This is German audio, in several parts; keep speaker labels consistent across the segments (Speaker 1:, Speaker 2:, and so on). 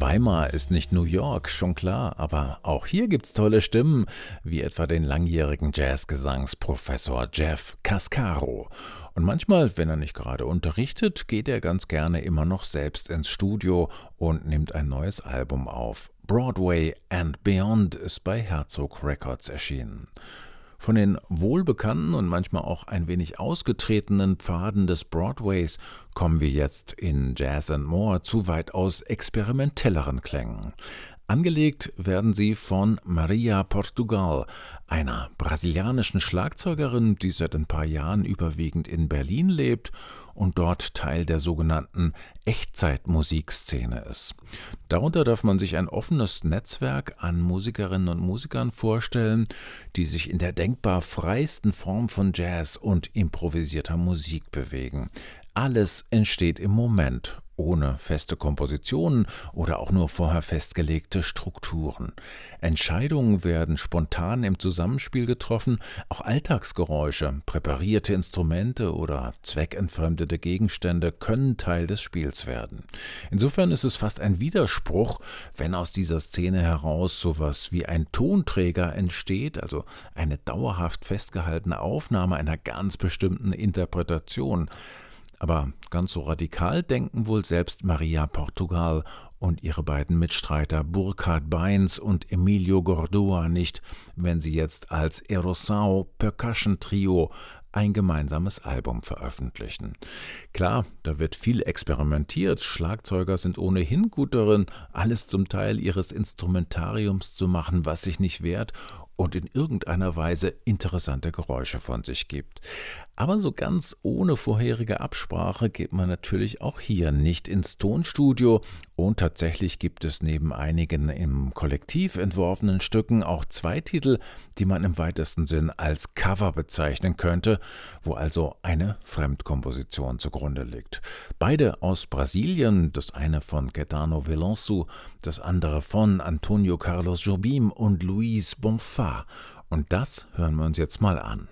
Speaker 1: Weimar ist nicht New York, schon klar, aber auch hier gibt's tolle Stimmen, wie etwa den langjährigen Jazzgesangsprofessor Jeff Cascaro. Und manchmal, wenn er nicht gerade unterrichtet, geht er ganz gerne immer noch selbst ins Studio und nimmt ein neues Album auf. Broadway and Beyond ist bei Herzog Records erschienen. Von den wohlbekannten und manchmal auch ein wenig ausgetretenen Pfaden des Broadways kommen wir jetzt in Jazz and More zu weitaus experimentelleren Klängen. Angelegt werden sie von Maria Portugal, einer brasilianischen Schlagzeugerin, die seit ein paar Jahren überwiegend in Berlin lebt und dort Teil der sogenannten Echtzeitmusikszene ist. Darunter darf man sich ein offenes Netzwerk an Musikerinnen und Musikern vorstellen, die sich in der denkbar freiesten Form von Jazz und improvisierter Musik bewegen. Alles entsteht im Moment, ohne feste Kompositionen oder auch nur vorher festgelegte Strukturen. Entscheidungen werden spontan im Zusammenspiel getroffen, auch Alltagsgeräusche, präparierte Instrumente oder zweckentfremdete Gegenstände können Teil des Spiels werden. Insofern ist es fast ein Widerspruch, wenn aus dieser Szene heraus sowas wie ein Tonträger entsteht, also eine dauerhaft festgehaltene Aufnahme einer ganz bestimmten Interpretation. Aber ganz so radikal denken wohl selbst Maria Portugal und ihre beiden Mitstreiter Burkhard Beins und Emilio Gordoa nicht, wenn sie jetzt als Erosão Percussion Trio ein gemeinsames Album veröffentlichen. Klar, da wird viel experimentiert, Schlagzeuger sind ohnehin gut darin, alles zum Teil ihres Instrumentariums zu machen, was sich nicht wehrt und in irgendeiner Weise interessante Geräusche von sich gibt. Aber so ganz ohne vorherige Absprache geht man natürlich auch hier nicht ins Tonstudio und tatsächlich gibt es neben einigen im Kollektiv entworfenen Stücken auch zwei Titel, die man im weitesten Sinn als Cover bezeichnen könnte, wo also eine Fremdkomposition zugrunde liegt. Beide aus Brasilien, das eine von Gaetano Veloso, das andere von Antonio Carlos Jobim und Luis Bonfá. Und das hören wir uns jetzt mal an.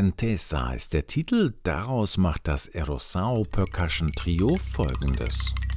Speaker 1: Correnteza ist der Titel, daraus macht das Erosão Percussion Trio folgendes.